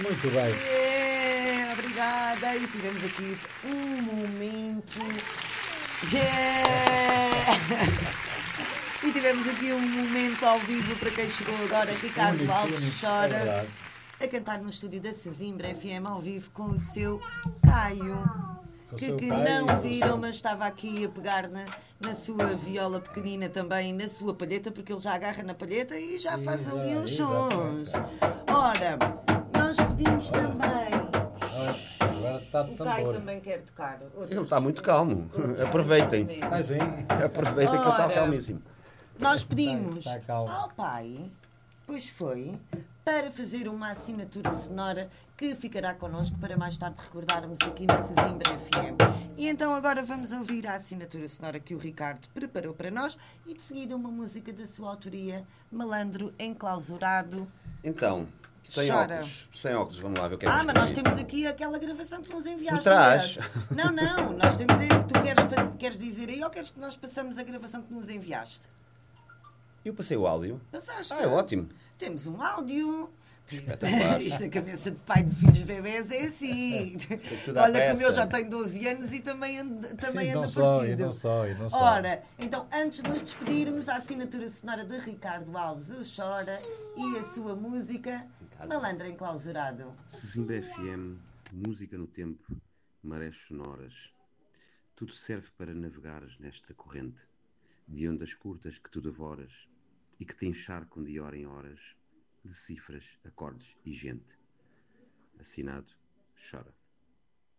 Muito bem. Obrigada. E tivemos aqui um momento. Yeah! E tivemos aqui um momento ao vivo para quem chegou agora. Ricardo Alves chora a cantar no estúdio da Sesimbra FM ao vivo com o seu Caio. Que não viram, mas estava aqui a pegar na sua viola pequenina também, na sua palheta, porque ele já agarra na palheta e já faz ali uns sons. Ora, nós pedimos também. Agora está O Caio também quer tocar. Ele está muito calmo. Aproveitem. Aproveitem que ele está calmíssimo. Nós pedimos ao pai, pois foi, para fazer uma assinatura sonora que ficará connosco para mais tarde recordarmos aqui na Sesimbra FM. E então agora vamos ouvir a assinatura sonora que o Ricardo preparou para nós e de seguida uma música da sua autoria, Malandro Enclausurado. Então, sem óculos, vamos lá ver o que é que mas nós temos aqui aquela gravação que nos enviaste. Por trás? Não, nós temos aí, tu queres dizer aí ou queres que nós passamos a gravação que nos enviaste? Eu passei o áudio. Passaste? É ótimo. Temos um áudio. Espetacular. Isto na cabeça de pai de filhos bebês é assim. Olha que o meu já tem 12 anos e também anda parecido. Não só. Ora, então antes de nos despedirmos, a assinatura sonora de Ricardo Alves, o Chora, e a sua música, Malandro Enclausurado. Sesimbra FM, música no tempo, marés sonoras. Tudo serve para navegares nesta corrente de ondas curtas que tu devoras e que te encharcam de hora em horas de cifras, acordes e gente. Assinado, Chora.